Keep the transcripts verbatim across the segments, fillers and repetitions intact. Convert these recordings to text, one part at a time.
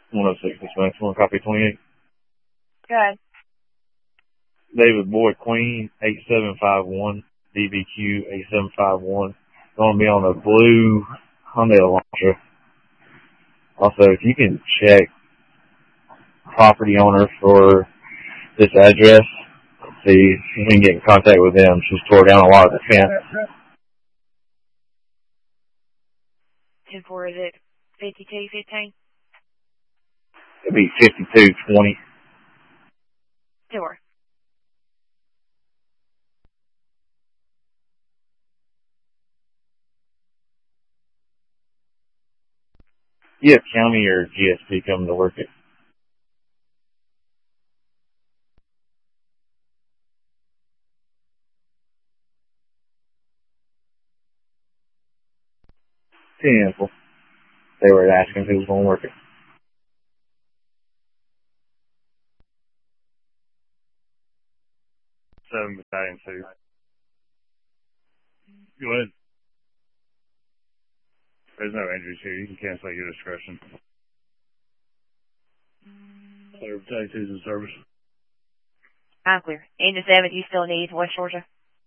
one oh six, this maximum, copy twenty-eight. Good. David Boyd Queen, eight seven five one, D B Q eight seven five one. Going to be on a blue Hyundai Elantra. Also, if you can check property owner for this address, see if you can get in contact with them. She's tore down a lot of the fence. ten four, is it fifty-two fifteen? It'd be fifty-two twenty. Sure. You have county or G S P coming to work it. Ten. They were asking who was going to work it. Seven Battalion two. Go ahead. There's no injuries here. You can cancel at your discretion. Clear Battalion two's in service. I'm clear. Engine seven, you still need West Georgia?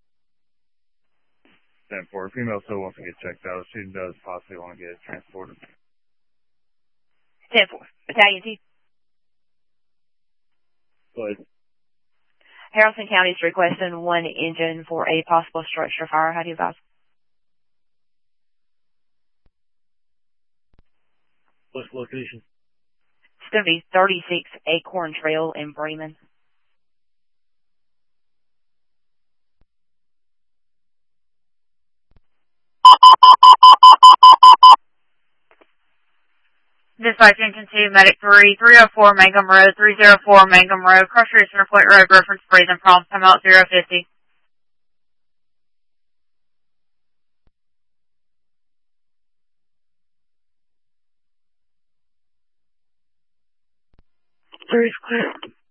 ten four. Female still wants to get checked out. She does possibly want to get transported. ten four. Battalion two. Go ahead. Haralson County is requesting one engine for a possible structure fire. How do you advise? What's the location? It's going to be thirty-six Acorn Trail in Bremen. Dispatch Engine two, Medic three, three oh four Mangum Road, three oh four Mangum Road, Crusher Center Point Road, reference Brazen Prompt, time out zero fifty. Three is clear.